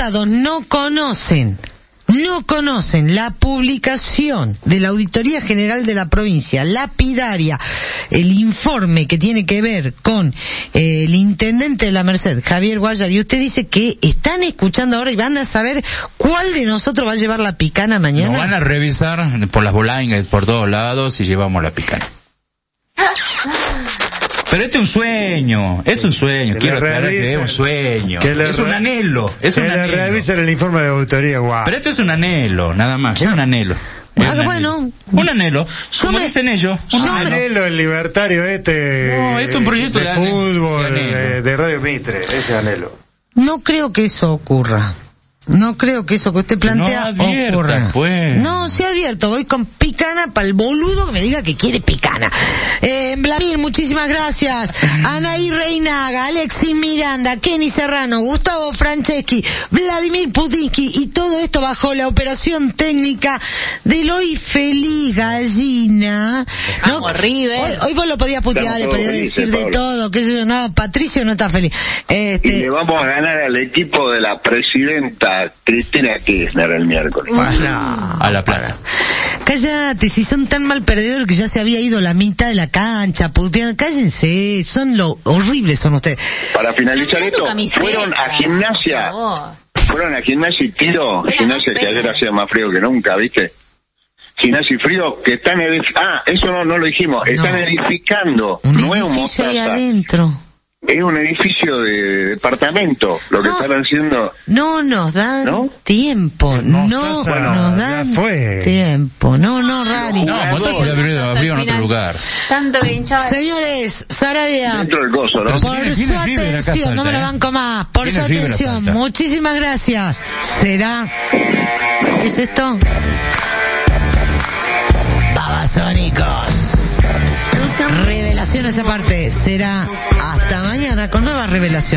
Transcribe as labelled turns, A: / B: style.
A: diputados no conocen la publicación de la Auditoría General de la provincia, lapidaria, el informe que tiene que ver con el intendente de la Merced, Javier Guayar, y usted dice que están escuchando ahora y van a saber cuál de nosotros va a llevar la picana mañana.
B: Nos van a revisar por las bolangas por todos lados si llevamos la picana. Pero este es un sueño, quiero aclarar que es un sueño, es un anhelo, es un anhelo.
C: Que le revisen el informe de auditoría, guau.
B: Pero esto es un anhelo, nada más, es un anhelo. Un anhelo, como dicen ellos.
C: Un anhelo, el libertario
B: No, esto es un proyecto de
C: fútbol, de Radio Mitre, ese anhelo.
A: No creo que eso ocurra. No creo que eso que usted plantea ocurra.
B: Pues.
A: No, se ha abierto. Voy con picana para el boludo que me diga que quiere picana. Vladimir, muchísimas gracias. Anaí Reinaga, Alexis Miranda, Kenny Serrano, Gustavo Franceschi, Vladimir Putinsky, y todo esto bajo la operación técnica del hoy feliz Gallina.
D: Vamos, River.
A: Hoy vos lo podías putear, le podías decir de todo, qué sé yo. No, Patricio no está feliz.
E: Y le vamos a ganar al equipo de la presidenta Cristina Kirchner el miércoles.
B: A La Plata.
A: Cállate, si son tan mal perdedores que ya se había ido la mitad de la cancha, puteando. Cállense, son lo horribles son ustedes.
E: Para finalizar esto, fueron a gimnasia y tiro, gimnasia que ayer hacía más frío que nunca, ¿viste? Gimnasia y frío que están eso no lo dijimos, están edificando
A: un
E: nuevo
A: edificio ahí
E: Mostaza.
A: adentro.
E: Es un edificio de departamento, lo que están haciendo.
A: No nos dan tiempo, no nos dan tiempo, Rari.
B: No, Mostaza abrió en otro lugar.
D: Tanto que hinchaba.
A: Señores, Sarabia,
E: dentro del gozo, ¿no?
A: por su atención, no me lo banco más, por su atención, muchísimas gracias. ¿Será? ¿Qué es esto? Babasónicos. Revelaciones aparte, será hasta mañana con nuevas revelaciones.